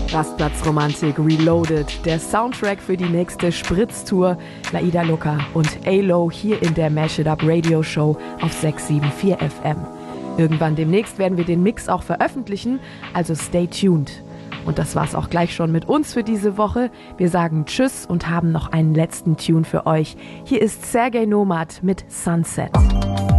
Rastplatzromantik Reloaded, der Soundtrack für die nächste Spritztour. Laida Luca und A-Lo hier in der Mash It Up Radio Show auf 674 FM. Irgendwann demnächst werden wir den Mix auch veröffentlichen, also stay tuned. Und das war's auch gleich schon mit uns für diese Woche. Wir sagen Tschüss und haben noch einen letzten Tune für euch. Hier ist Sergej Nomad mit Sunset.